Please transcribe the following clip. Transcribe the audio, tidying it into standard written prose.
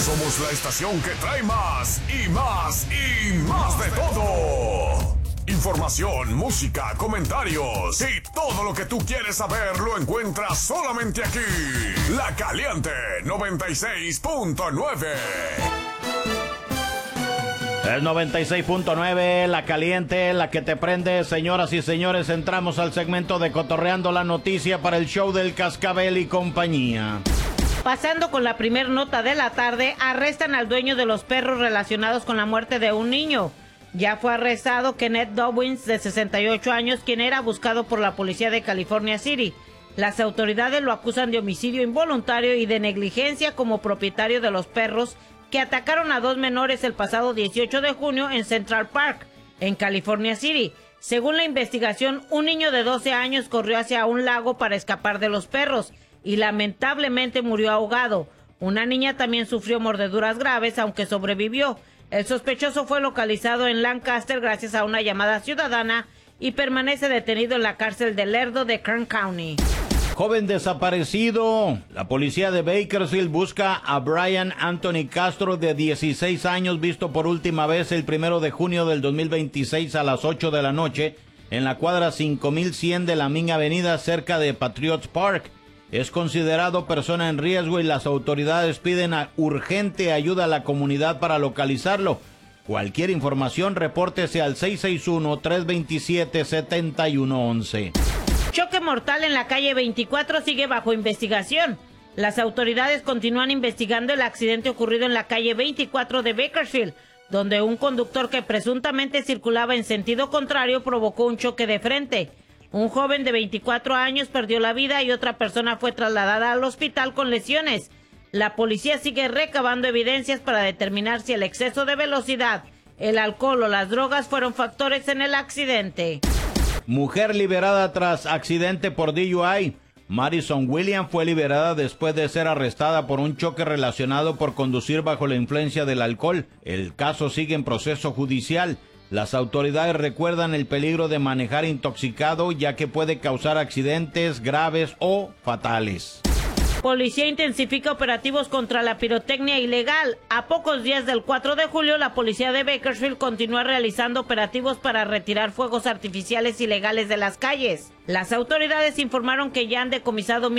Somos la estación que trae más y más y más de todo. Información, música, comentarios y todo lo que tú quieres saber lo encuentras solamente aquí. La Caliente 96.9. El 96.9, La Caliente, la que te prende. Señoras y señores, entramos al segmento de Cotorreando la Noticia para el show del Cascabel y compañía. Pasando con la primer nota de la tarde, arrestan al dueño de los perros relacionados con la muerte de un niño. Ya fue arrestado Kenneth Dobbins, de 68 años, quien era buscado por la policía de California City. Las autoridades lo acusan de homicidio involuntario y de negligencia como propietario de los perros que atacaron a 2 menores el pasado 18 de junio en Central Park, en California City. Según la investigación, un niño de 12 años corrió hacia un lago para escapar de los perros y lamentablemente murió ahogado. Una niña también sufrió mordeduras graves, aunque sobrevivió. El sospechoso fue localizado en Lancaster gracias a una llamada ciudadana y permanece detenido en la cárcel de Lerdo de Kern County. Joven desaparecido. La policía de Bakersfield busca a Brian Anthony Castro, de 16 años, visto por última vez el 1 de junio del 2026 a las 8 de la noche en la cuadra 5100 de la Main Avenida, cerca de Patriots Park. Es considerado persona en riesgo y las autoridades piden urgente ayuda a la comunidad para localizarlo. Cualquier información, repórtese al 661-327-7111. Choque mortal en la calle 24 sigue bajo investigación. Las autoridades continúan investigando el accidente ocurrido en la calle 24 de Bakersfield, donde un conductor que presuntamente circulaba en sentido contrario provocó un choque de frente. Un joven de 24 años perdió la vida y otra persona fue trasladada al hospital con lesiones. La policía sigue recabando evidencias para determinar si el exceso de velocidad, el alcohol o las drogas fueron factores en el accidente. Mujer liberada tras accidente por DUI. Madison Williams fue liberada después de ser arrestada por un choque relacionado por conducir bajo la influencia del alcohol. El caso sigue en proceso judicial. Las autoridades recuerdan el peligro de manejar intoxicado, ya que puede causar accidentes graves o fatales. Policía intensifica operativos contra la pirotecnia ilegal. A pocos días del 4 de julio, la policía de Bakersfield continúa realizando operativos para retirar fuegos artificiales ilegales de las calles. Las autoridades informaron que ya han decomisado